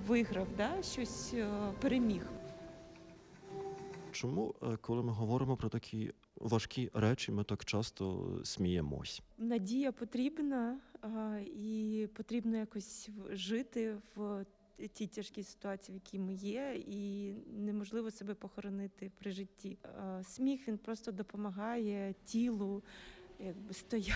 виграв, да? Щось переміг. Чому, коли ми говоримо про такі важкі речі, ми так часто сміємось? Надія потрібна, і потрібно якось жити в тій тяжкій ситуації, в якій ми є, і неможливо себе похоронити при житті. Сміх, він просто допомагає тілу якби стояти.